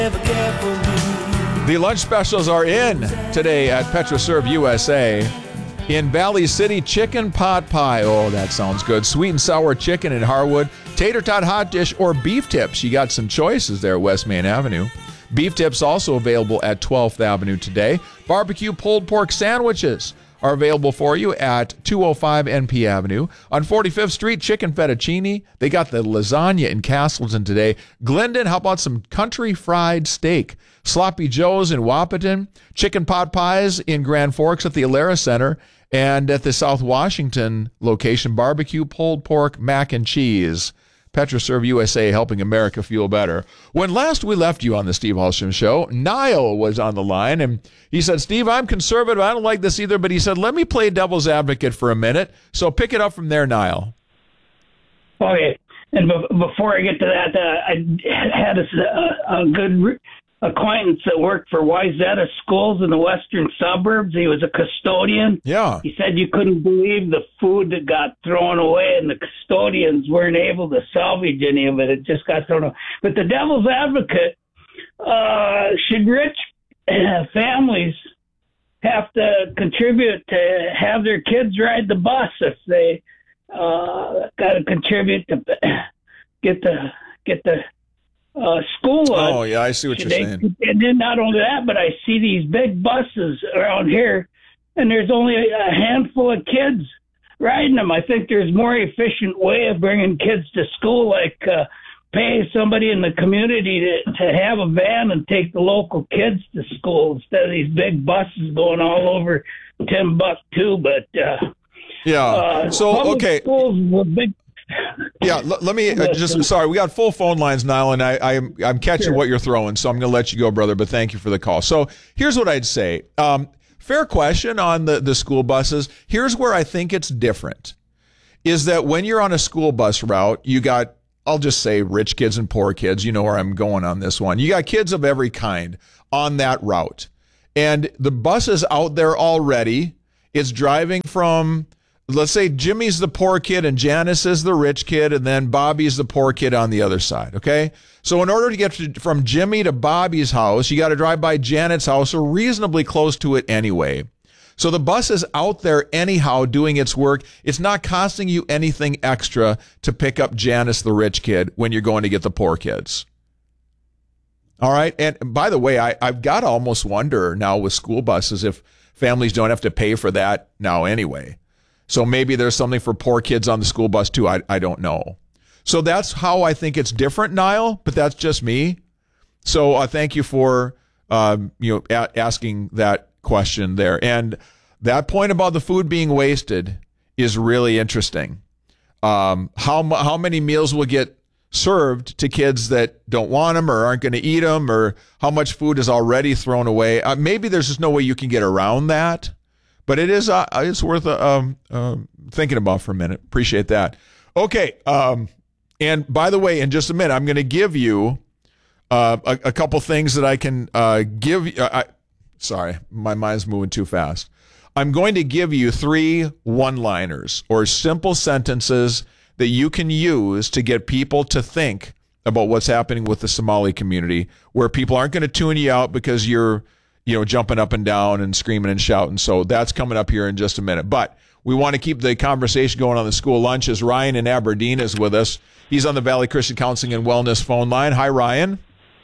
The lunch specials are in today at PetroServe USA. In Valley City, chicken pot pie. Oh, that sounds good. Sweet and sour chicken in Harwood, tater tot hot dish, or beef tips. You got some choices there at West Main Avenue. Beef tips also available at 12th Avenue today. Barbecue pulled pork sandwiches are available for you at 205 NP Avenue. On 45th Street, chicken fettuccine. They got the lasagna in Castleton today. Glendon, how about some country fried steak? Sloppy Joe's in Wapaton. Chicken pot pies in Grand Forks at the Alara Center. And at the South Washington location, barbecue pulled pork mac and cheese. PetroServe USA, helping America feel better. When last we left you on the Steve Hallstrom Show, Niall was on the line, and he said, Steve, I'm conservative. I don't like this either, but he said, let me play devil's advocate for a minute. So pick it up from there, Niall. Okay. And before I get to that, I had a good acquaintance that worked for Wayzata Schools in the western suburbs. He was a custodian. Yeah. He said you couldn't believe the food that got thrown away, and the custodians weren't able to salvage any of it. It just got thrown away. But the devil's advocate, should rich families have to contribute to have their kids ride the bus if they got to contribute to get the school lunch? Oh, yeah, I see what you're saying. And then not only that, but I see these big buses around here, and there's only a handful of kids riding them. I think there's more efficient way of bringing kids to school, like pay somebody in the community to have a van and take the local kids to school instead of these big buses going all over Timbuktu. But okay. Schools were big. Yeah, let me sorry, we got full phone lines, Niall, and I'm catching what you're throwing, so I'm going to let you go, brother, but thank you for the call. So here's what I'd say. Fair question on the school buses. Here's where I think it's different, is that when you're on a school bus route, you got, I'll just say rich kids and poor kids. You know where I'm going on this one. You got kids of every kind on that route. And the bus is out there already. It's driving from, let's say Jimmy's the poor kid and Janice is the rich kid, and then Bobby's the poor kid on the other side, okay? So in order to get from Jimmy to Bobby's house, you got to drive by Janet's house or reasonably close to it anyway. So the bus is out there anyhow doing its work. It's not costing you anything extra to pick up Janice, the rich kid, when you're going to get the poor kids. All right? And by the way, I've got to almost wonder now with school buses if families don't have to pay for that now anyway. So maybe there's something for poor kids on the school bus too. I don't know. So that's how I think it's different, Niall, but that's just me. So thank you for asking that question there. And that point about the food being wasted is really interesting. How many meals will get served to kids that don't want them or aren't going to eat them, or how much food is already thrown away? Maybe there's just no way you can get around that. But it's worth thinking about for a minute. Appreciate that. Okay. And by the way, in just a minute, I'm going to give you a couple things that I can give you. Sorry, my mind's moving too fast. I'm going to give you 3 one-liners or simple sentences that you can use to get people to think about what's happening with the Somali community, where people aren't going to tune you out because you're jumping up and down and screaming and shouting. So that's coming up here in just a minute. But we want to keep the conversation going on the school lunches. Ryan in Aberdeen is with us. He's on the Valley Christian Counseling and Wellness phone line. Hi, Ryan.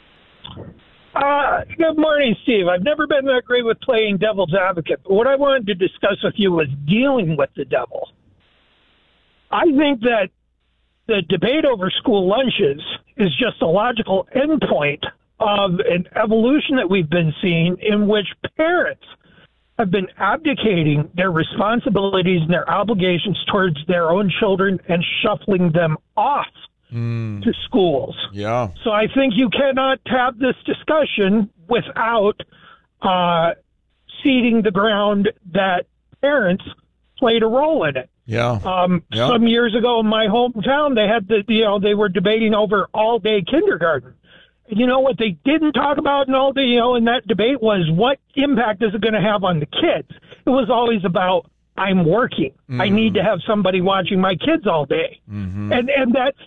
Good morning, Steve. I've never been that great with playing devil's advocate, but what I wanted to discuss with you was dealing with the devil. I think that the debate over school lunches is just a logical endpoint of an evolution that we've been seeing in which parents have been abdicating their responsibilities and their obligations towards their own children and shuffling them off to schools. Yeah. So I think you cannot have this discussion without ceding the ground that parents played a role in it. Yeah. Some years ago in my hometown, they had they were debating over all-day kindergarten. And you know what they didn't talk about in in that debate was what impact is it going to have on the kids. It was always about I'm working. I need to have somebody watching my kids all day. And that's,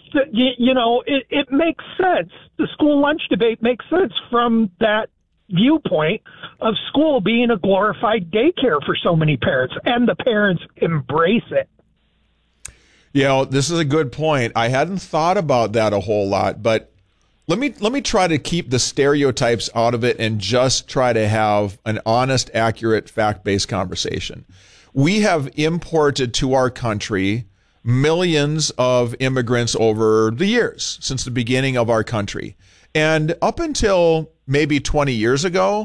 it makes sense. The school lunch debate makes sense from that viewpoint of school being a glorified daycare for so many parents, and the parents embrace it. This is a good point. I hadn't thought about that a whole lot, but let me try to keep the stereotypes out of it and just try to have an honest, accurate, fact-based conversation. We have imported to our country millions of immigrants over the years, since the beginning of our country. And up until maybe 20 years ago,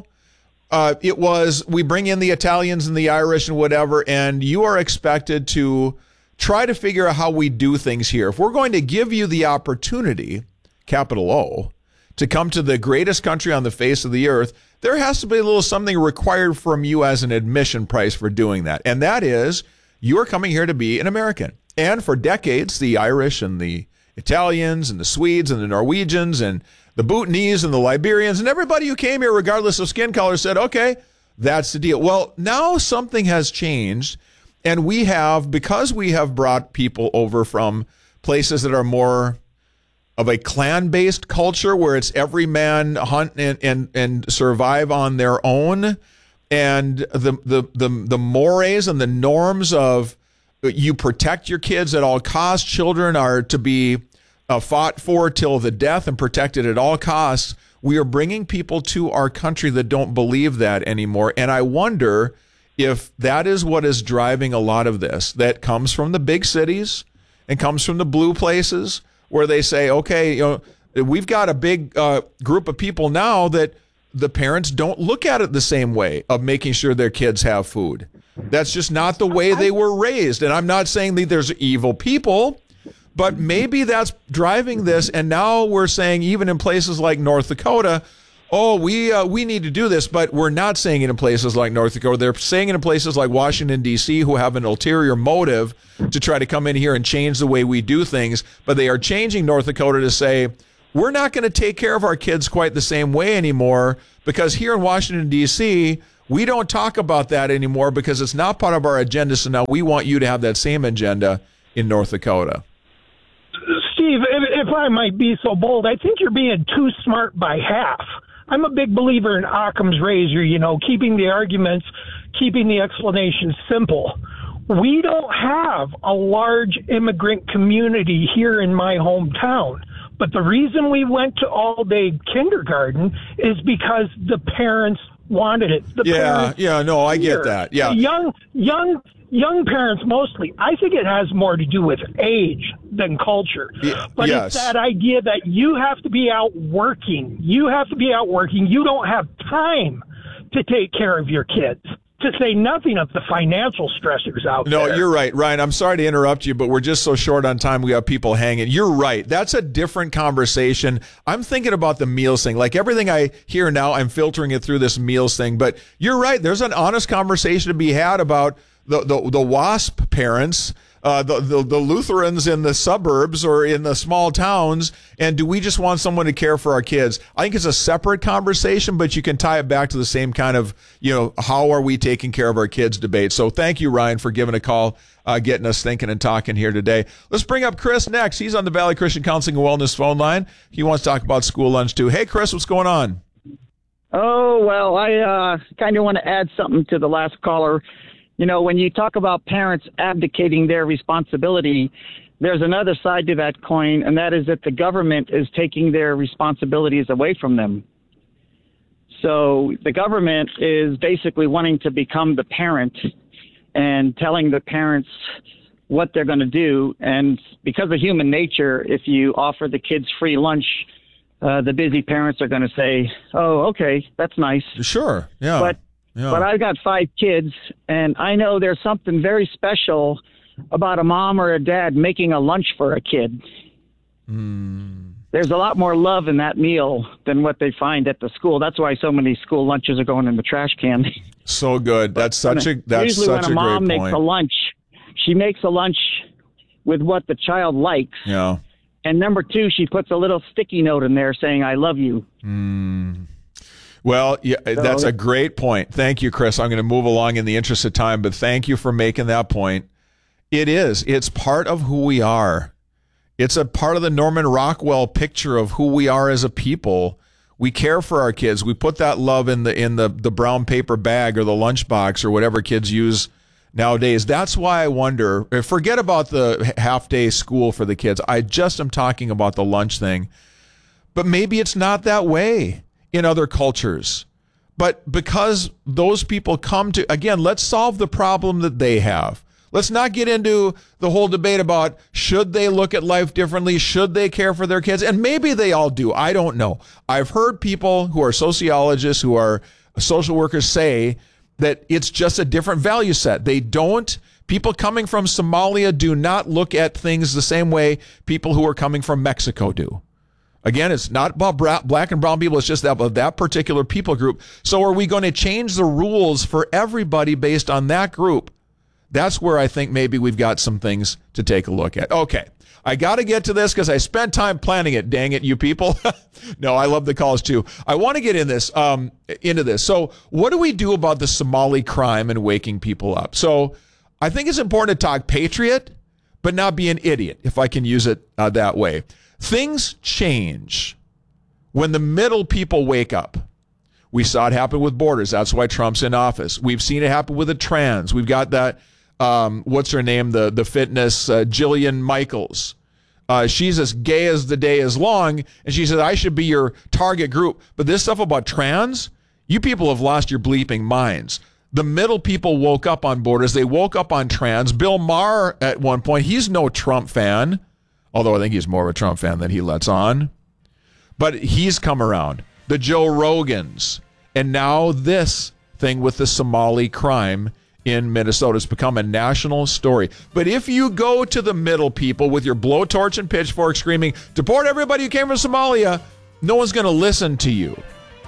it was, we bring in the Italians and the Irish and whatever, and you are expected to try to figure out how we do things here. If we're going to give you the opportunity, capital O, to come to the greatest country on the face of the earth, there has to be a little something required from you as an admission price for doing that. And that is, you are coming here to be an American. And for decades, the Irish and the Italians and the Swedes and the Norwegians and the Bhutanese and the Liberians and everybody who came here, regardless of skin color, said, okay, that's the deal. Well, now something has changed, and we have, because we have brought people over from places that are more of a clan-based culture where it's every man hunt and survive on their own, and the mores and the norms of you protect your kids at all costs. Children are to be fought for till the death and protected at all costs. We are bringing people to our country that don't believe that anymore, and I wonder if that is what is driving a lot of this. That comes from the big cities and comes from the blue places, where they say, okay, we've got a big group of people now that the parents don't look at it the same way of making sure their kids have food. That's just not the way they were raised. And I'm not saying that there's evil people, but maybe that's driving this. And now we're saying, even in places like North Dakota, oh, we need to do this, but we're not saying it in places like North Dakota. They're saying it in places like Washington, D.C., who have an ulterior motive to try to come in here and change the way we do things. But they are changing North Dakota to say, we're not going to take care of our kids quite the same way anymore, because here in Washington, D.C., we don't talk about that anymore because it's not part of our agenda. So now we want you to have that same agenda in North Dakota. Steve, if I might be so bold, I think you're being too smart by half. I'm a big believer in Occam's razor, keeping the arguments, keeping the explanations simple. We don't have a large immigrant community here in my hometown. But the reason we went to all-day kindergarten is because the parents wanted it. I get that. Yeah. Young parents mostly. I think it has more to do with age than culture. But It's that idea that you have to be out working. You don't have time to take care of your kids, to say nothing of the financial stressors out there. No, you're right, Ryan. I'm sorry to interrupt you, but we're just so short on time. We have people hanging. You're right. That's a different conversation. I'm thinking about the meals thing. Like everything I hear now, I'm filtering it through this meals thing. But you're right. There's an honest conversation to be had about the WASP parents, the Lutherans in the suburbs or in the small towns, and do we just want someone to care for our kids? I think it's a separate conversation, but you can tie it back to the same kind of, how are we taking care of our kids debate. So thank you, Ryan, for giving a call, getting us thinking and talking here today. Let's bring up Chris next. He's on the Valley Christian Counseling and Wellness phone line. He wants to talk about school lunch too. Hey, Chris, what's going on? Oh, well, I kind of want to add something to the last caller. When you talk about parents abdicating their responsibility, there's another side to that coin, and that is that the government is taking their responsibilities away from them. So the government is basically wanting to become the parent and telling the parents what they're going to do. And because of human nature, if you offer the kids free lunch, the busy parents are going to say, oh, okay, that's nice. Sure, yeah. But I've got 5 kids, and I know there's something very special about a mom or a dad making a lunch for a kid. There's a lot more love in that meal than what they find at the school. That's why so many school lunches are going in the trash can. So good. That's such a great point. Usually when a mom makes a lunch, she makes a lunch with what the child likes. Yeah. And number 2, she puts a little sticky note in there saying, I love you. Well, yeah, that's a great point. Thank you, Chris. I'm going to move along in the interest of time, but thank you for making that point. It is. It's part of who we are. It's a part of the Norman Rockwell picture of who we are as a people. We care for our kids. We put that love in the brown paper bag or the lunchbox or whatever kids use nowadays. That's why I wonder, forget about the half-day school for the kids. I just am talking about the lunch thing. But maybe it's not that way in other cultures. But because those people come to, again, let's solve the problem that they have. Let's not get into the whole debate about should they look at life differently? Should they care for their kids? And maybe they all do. I don't know. I've heard people who are sociologists, who are social workers say that it's just a different value set. People coming from Somalia do not look at things the same way people who are coming from Mexico do. Again, it's not about black and brown people. It's just that particular people group. So are we going to change the rules for everybody based on that group? That's where I think maybe we've got some things to take a look at. Okay, I got to get to this because I spent time planning it. Dang it, you people. No, I love the calls too. I want to get into this. So what do we do about the Somali crime and waking people up? So I think it's important to talk patriot, but not be an idiot, if I can use it that way. Things change when the middle people wake up. We saw it happen with borders. That's why Trump's in office. We've seen it happen with the trans. We've got that, what's her name? The fitness, Jillian Michaels. She's as gay as the day is long, and she said, I should be your target group. But this stuff about trans, you people have lost your bleeping minds. The middle people woke up on borders. They woke up on trans. Bill Maher, at one point, he's no Trump fan, although I think he's more of a Trump fan than he lets on. But he's come around. The Joe Rogans. And now this thing with the Somali crime in Minnesota has become a national story. But if you go to the middle people with your blowtorch and pitchfork screaming, deport everybody who came from Somalia, no one's going to listen to you.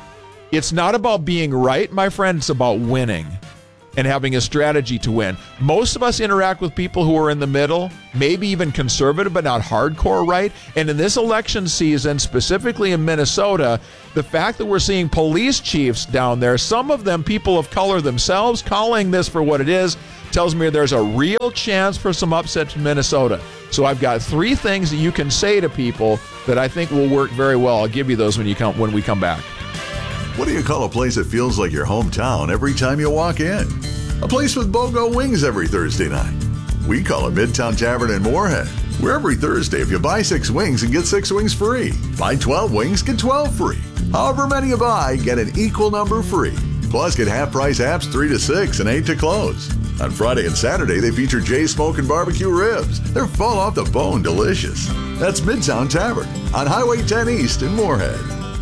It's not about being right, my friend. It's about winning and having a strategy to win. Most of us interact with people who are in the middle, maybe even conservative, but not hardcore right. And in this election season, specifically in Minnesota, the fact that we're seeing police chiefs down there, some of them people of color themselves, calling this for what it is, tells me there's a real chance for some upsets in Minnesota. So I've got 3 things that you can say to people that I think will work very well. I'll give you those when we come back. What do you call a place that feels like your hometown every time you walk in? A place with BOGO wings every Thursday night. We call it Midtown Tavern in Moorhead, where every Thursday, if you buy 6 wings and get 6 wings free, buy 12 wings, get 12 free. However many you buy, get an equal number free. Plus, get half-price apps 3 to 6 and 8 to close. On Friday and Saturday, they feature Jay's Smokin' Barbecue Ribs. They're fall off the bone delicious. That's Midtown Tavern on Highway 10 East in Moorhead.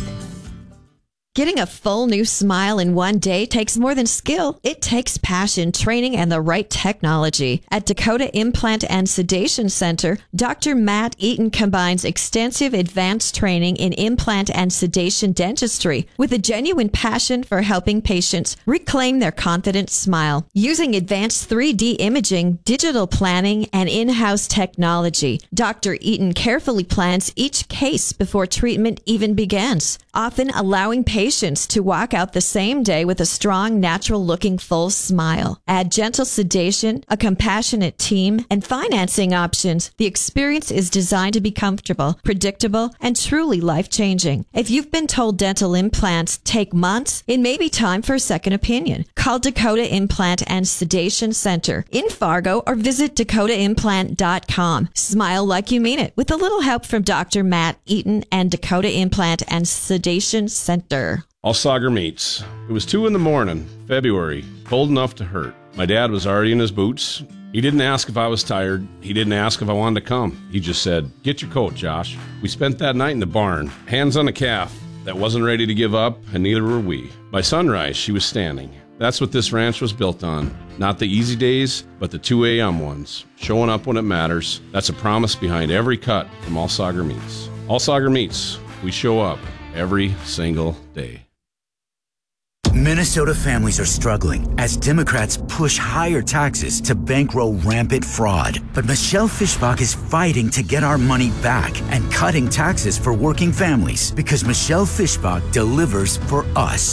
Getting a full new smile in one day takes more than skill. It takes passion, training, and the right technology. At Dakota Implant and Sedation Center, Dr. Matt Eaton combines extensive advanced training in implant and sedation dentistry with a genuine passion for helping patients reclaim their confident smile. Using advanced 3D imaging, digital planning, and in-house technology, Dr. Eaton carefully plans each case before treatment even begins, often allowing patients to walk out the same day with a strong, natural-looking full smile. Add gentle sedation, a compassionate team, and financing options. The experience is designed to be comfortable, predictable, and truly life-changing. If you've been told dental implants take months, it may be time for a second opinion. Call Dakota Implant and Sedation Center in Fargo or visit DakotaImplant.com. Smile like you mean it with a little help from Dr. Matt Eaton and Dakota Implant and Sedation Center. Allsager Meats. It was 2 a.m, February, cold enough to hurt. My dad was already in his boots. He didn't ask if I was tired. He didn't ask if I wanted to come. He just said, "Get your coat, Josh." We spent that night in the barn, hands on a calf that wasn't ready to give up, and neither were we. By sunrise, she was standing. That's what this ranch was built on. Not the easy days, but the 2 a.m. ones. Showing up when it matters. That's a promise behind every cut from Allsager Meats. Allsager Meats. We show up every single day. Minnesota families are struggling as Democrats push higher taxes to bankroll rampant fraud. But Michelle Fischbach is fighting to get our money back and cutting taxes for working families because Michelle Fischbach delivers for us.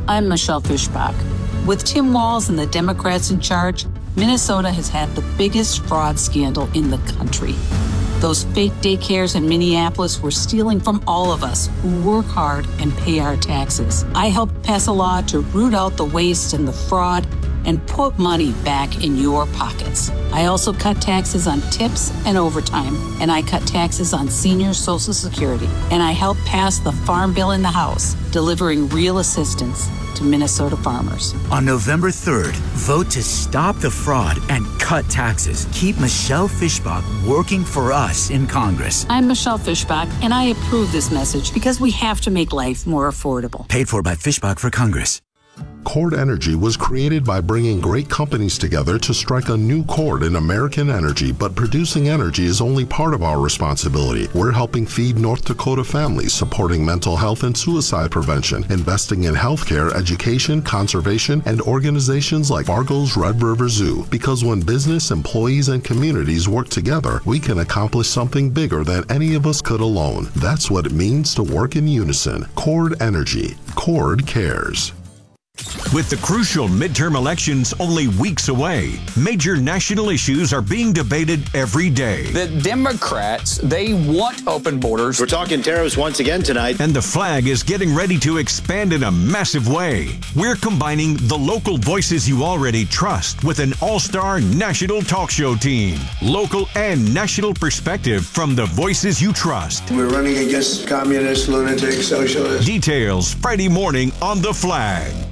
I'm Michelle Fischbach. With Tim Walz and the Democrats in charge, Minnesota has had the biggest fraud scandal in the country. Those fake daycares in Minneapolis were stealing from all of us who work hard and pay our taxes. I helped pass a law to root out the waste and the fraud and put money back in your pockets. I also cut taxes on tips and overtime, and I cut taxes on senior Social Security. And I helped pass the Farm Bill in the House, delivering real assistance to Minnesota farmers. On November 3rd, vote to stop the fraud and cut taxes. Keep Michelle Fischbach working for us in Congress. I'm Michelle Fischbach, and I approve this message because we have to make life more affordable. Paid for by Fischbach for Congress. Chord Energy was created by bringing great companies together to strike a new chord in American energy, but producing energy is only part of our responsibility. We're helping feed North Dakota families, supporting mental health and suicide prevention, investing in healthcare, education, conservation, and organizations like Fargo's Red River Zoo. Because when business, employees, and communities work together, we can accomplish something bigger than any of us could alone. That's what it means to work in unison. Chord Energy. Chord cares. With the crucial midterm elections only weeks away, major national issues are being debated every day. The Democrats, they want open borders. We're talking tariffs once again tonight. And the flag is getting ready to expand in a massive way. We're combining the local voices you already trust with an all-star national talk show team. Local and national perspective from the voices you trust. We're running against communists, lunatics, socialists. Details Friday morning on The Flag.